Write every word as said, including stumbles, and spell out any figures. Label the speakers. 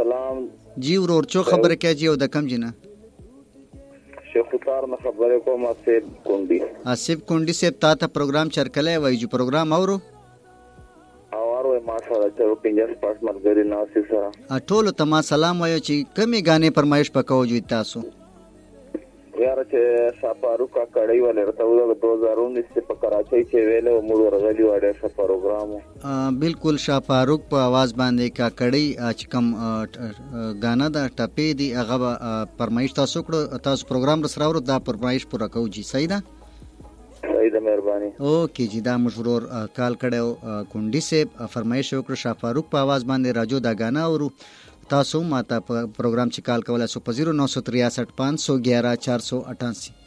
Speaker 1: سلام
Speaker 2: جی ورور چو خبره کې جی او د کم جنا
Speaker 1: شیخ اتار نه خبره کوم اسیب کونډي
Speaker 2: اسیب کونډي سیب تا ته پروګرام چرکلې وای جو پروګرام اورو
Speaker 1: اور وای ماشاءالله چې پنځه پاس مرګري ناسي سره
Speaker 2: ټول ته ما سلام وایو چې کمی غانې فرمایش پکاو جو تاسو
Speaker 1: یار چې شاپارو کا کړی ولر ته د دو هزار انیس په کراچۍ کې ویلو موږ ورغلی وړه ش پروګرام
Speaker 2: بالکل شاپاروک په आवाज باندې کا کړی چې کوم غانا دا ټپې دی هغه فرمایش تاسو کړو تاسو پروګرام سره ورو دا فرمایش پوره کوو جی صحیح ده
Speaker 1: صحیح ده مهرباني
Speaker 2: اوکې جی دا مشرور کال کړو کونډي سے فرمایش وکړو شاپاروک په आवाज باندې راجو دا غانا ورو تاسو ماته پروګرام چې کال کولای سو په صفر نو تریسٹھ پانچ سو گیارہ چار سو اٹھاسی